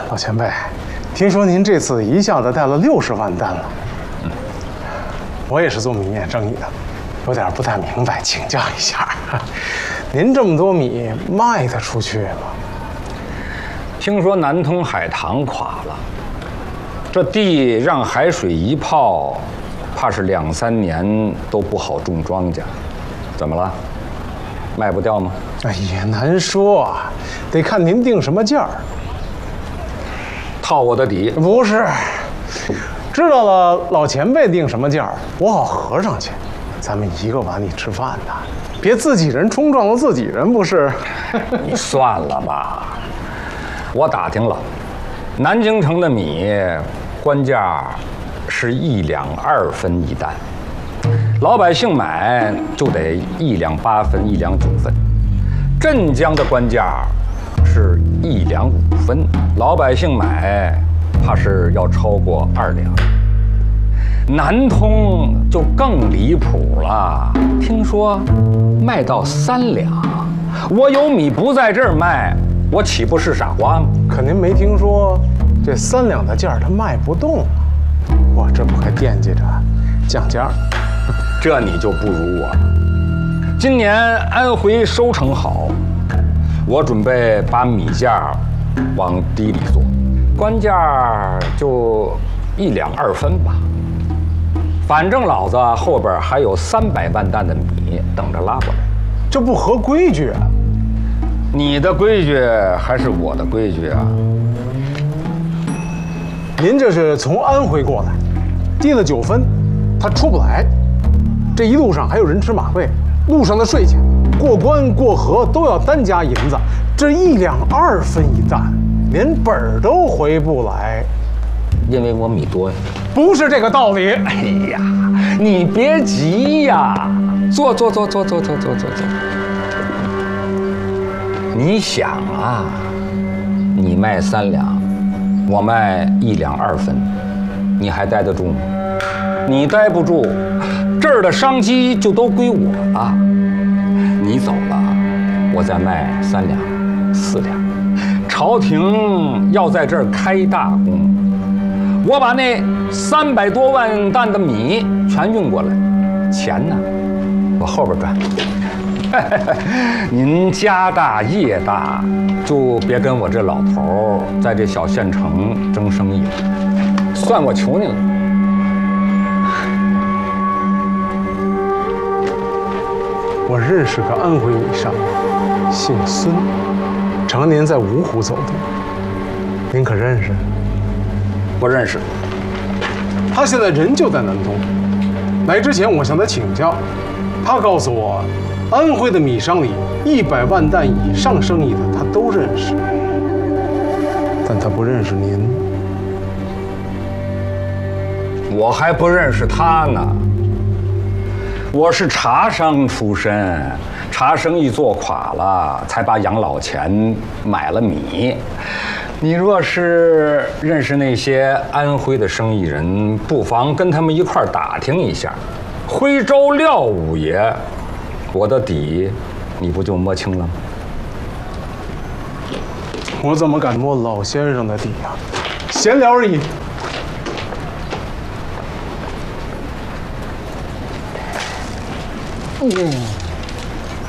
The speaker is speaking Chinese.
老前辈，听说您这次一下子带了60万担了。我也是做米面生意的，有点不太明白，请教一下。您这么多米卖得出去吗？ 听说南通海塘垮了，这地让海水一泡，怕是2、3年都不好种庄稼。怎么了？卖不掉吗？ 哎呀，难说啊，得看您定什么价儿。 套我的底？ 不是，知道了，老前辈定什么价儿，我好合上去。咱们一个碗里吃饭呢，别自己人冲撞了自己人，不是？ 你算了吧。我打听了，南京城的米官价是1两2分1担，老百姓买就得1两8分、1两9分。镇江的官价是1两5分，老百姓买怕是要超过2两。南通就更离谱了，听说卖到3两。我有米不在这儿卖，我岂不是傻瓜吗？ 可您没听说这3两的价儿它卖不动啊？我这不还惦记着降价？ 这你就不如我了。今年安徽收成好，我准备把米价往低里做，官价就1两2分吧。反正老子后边还有300万担的米等着拉过来， 这不合规矩啊！ 你的规矩还是我的规矩啊？ 您这是从安徽过来，低了9分，他出不来。这一路上还有人吃马费，路上的税钱，过关过河都要单加银子。这1两2分1担，连本儿都回不来。 因为我米多呀。 不是这个道理。 哎呀，你别急呀，坐。你想啊，你卖3两，我卖1两2分，你还待得住吗？你待不住，这儿的商机就都归我了。你走了，我再卖3两、4两。朝廷要在这儿开大工，我把那300多万担的米全运过来，钱呢，我后边赚。您家大业大，就别跟我这老头在这小县城争生意了，算我求您了。 我认识个安徽米商，姓孙，常年在芜湖走动，您可认识？ 不认识。 他现在人就在南通。来之前我向他请教，他告诉我，安徽的米商里100万担以上生意的他都认识，但他不认识您。 我还不认识他呢。我是茶商出身，茶生意做垮了，才把养老钱买了米。你若是认识那些安徽的生意人，不妨跟他们一块儿打听一下。徽州廖五爷，我的底你不就摸清了吗？ 我怎么敢摸老先生的底啊？闲聊而已。 嗯。